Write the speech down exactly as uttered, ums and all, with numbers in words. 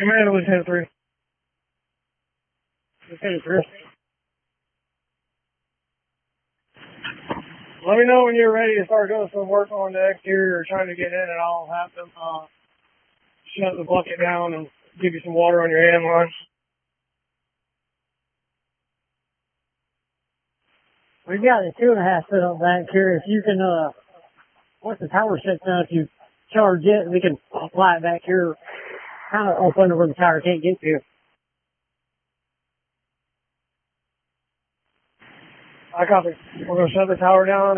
Command Lieutenant three. Lieutenant three. Let me know when you're ready to start doing some work on the exterior or trying to get in, and I'll have them uh, shut the bucket down and give you some water on your hand line. We've got a two and a half foot on back here. If you can, uh, once the tower shuts down, if you charge it, we can fly it back here, kind of up under where the tower can't get to. I copy. We're going to shut the tower down.